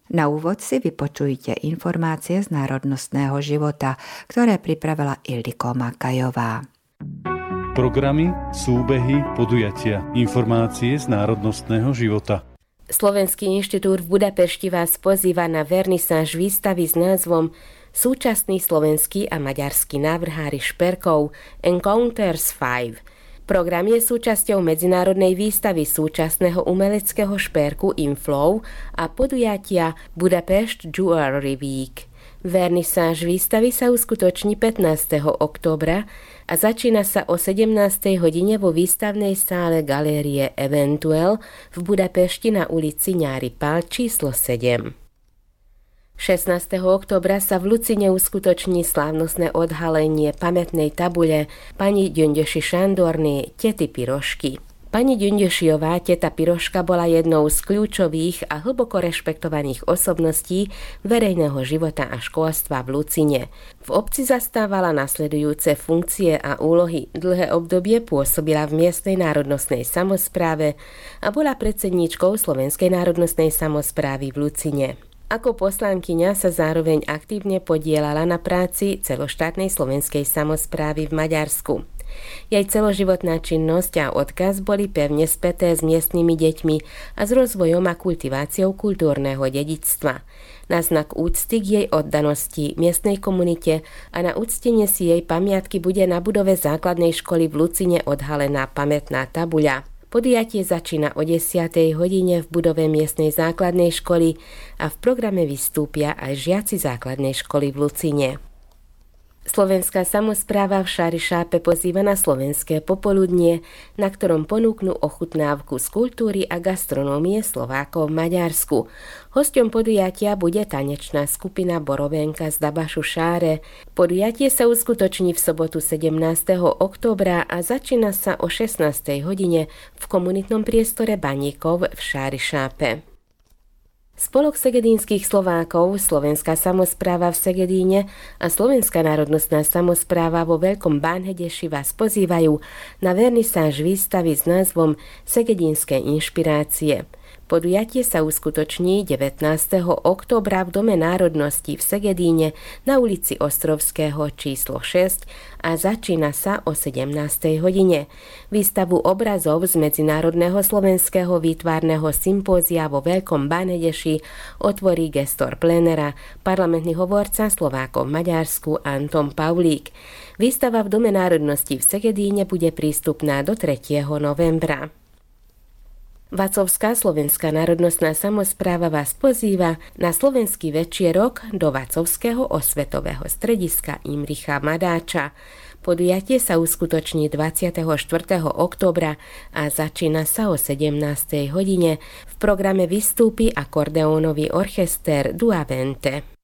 Na úvod si vypočujte informácie z národnostného života, ktoré pripravila Ildiko Makajová. Programy, súbehy, podujatia, informácie z národnostného života. Slovenský inštitút v Budapešti vás pozýva na vernisáž výstavy s názvom Súčasní slovenskí a maďarskí návrhári šperkov Encounters 5. Program je súčasťou medzinárodnej výstavy súčasného umeleckého šperku Inflow a podujatia Budapest Jewelry Week. Vernisáž výstavy sa uskutoční 15. októbra a začína sa o 17. hodine vo výstavnej sále galérie Eventuel v Budapešti na ulici Nyári Pál číslo 7. 16. októbra sa v Lucine uskutoční slávnostné odhalenie pamätnej tabule pani Gyöngyösi Sándorné Tety Pirošky. Pani Gyöngyösiová teta Piroška bola jednou z kľúčových a hlboko rešpektovaných osobností verejného života a školstva v Lucine. V obci zastávala nasledujúce funkcie a úlohy. Dlhé obdobie pôsobila v miestnej národnostnej samospráve a bola predsedníčkou Slovenskej národnostnej samosprávy v Lucine. Ako poslankyňa sa zároveň aktívne podieľala na práci celoštátnej slovenskej samosprávy v Maďarsku. Jej celoživotná činnosť a odkaz boli pevne späté s miestnymi deťmi a s rozvojom a kultiváciou kultúrneho dedičstva. Na znak úcty k jej oddanosti miestnej komunite a na uctenie si jej pamiatky bude na budove základnej školy v Lucine odhalená pamätná tabuľa. Podujatie začína o 10. hodine v budove miestnej základnej školy a v programe vystúpia aj žiaci základnej školy v Lucine. Slovenská samospráva v Šári-Šápe pozýva na slovenské popoludnie, na ktorom ponúknú ochutnávku z kultúry a gastronómie Slovákov v Maďarsku. Hosťom podujatia bude tanečná skupina Borovenka z Dabašu Šáre. Podujatie sa uskutoční v sobotu 17. októbra a začína sa o 16. hodine v komunitnom priestore Baníkov v Šári-Šápe. Spolok segedínskych Slovákov, Slovenská samospráva v Segedíne a Slovenská národnostná samospráva vo Veľkom Bánhedeši vás pozývajú na vernisáž výstavy s názvom Segedínske inšpirácie. Podujatie sa uskutoční 19. októbra v Dome národností v Segedíne na ulici Ostrovského číslo 6 a začína sa o 17. hodine. Výstavu obrazov z Medzinárodného slovenského výtvarného sympózia vo Veľkom Bánhedeši otvorí gestor plénera, parlamentný hovorca Slovákov v Maďarsku Anton Pavlík. Výstava v Dome národností v Segedíne bude prístupná do 3. novembra. Vacovská slovenská národnostná samospráva vás pozýva na slovenský večierok do Vacovského osvetového strediska Imricha Madáča. Podujatie sa uskutoční 24. októbra a začína sa o 17. hodine. V programe vystúpi akordeónový orchester Duavente.